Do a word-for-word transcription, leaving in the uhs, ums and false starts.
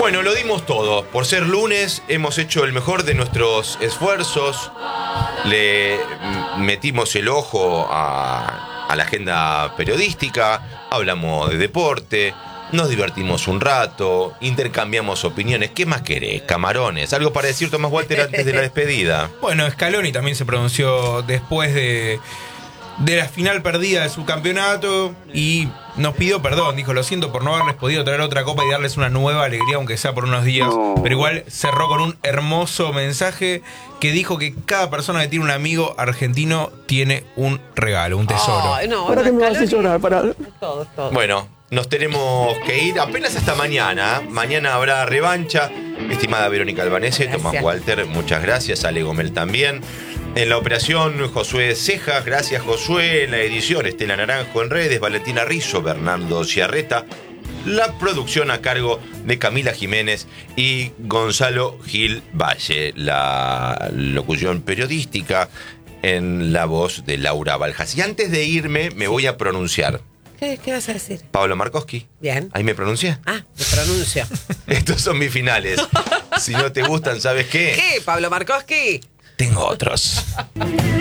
Bueno, lo dimos todo. Por ser lunes, hemos hecho el mejor de nuestros esfuerzos. Le metimos el ojo a, a la agenda periodística. Hablamos de deporte. Nos divertimos un rato. Intercambiamos opiniones. ¿Qué más querés? Camarones. ¿Algo para decir, Tomás Walter, antes de la despedida? Bueno, Scaloni también se pronunció después de... de la final perdida de su campeonato y nos pidió perdón, dijo, lo siento por no haberles podido traer otra copa y darles una nueva alegría, aunque sea por unos días, no. Pero igual cerró con un hermoso mensaje que dijo que cada persona que tiene un amigo argentino tiene un regalo, un tesoro. Oh, no, ¿Para no, qué me vas a llorar? Para... Todo, todo. Bueno, nos tenemos que ir apenas hasta mañana. Mañana habrá revancha. Estimada Verónica Albanese, Gracias. Tomás Walter, muchas gracias. Ale Gomel también. En la operación, Josué Cejas, gracias Josué. En la edición, Estela Naranjo en redes, Valentina Rizzo, Bernardo Ciarreta. La producción a cargo de Camila Jiménez y Gonzalo Gil Valle. La locución periodística en la voz de Laura Baljas. Y antes de irme, me voy a pronunciar. ¿Qué, ¿Qué vas a decir? Pablo Markowski. Bien. ¿Ahí me pronuncié? Ah, me pronuncio. Estos son mis finales. Si no te gustan, ¿sabes qué? ¿Qué, Pablo Markowski? Tengo otros.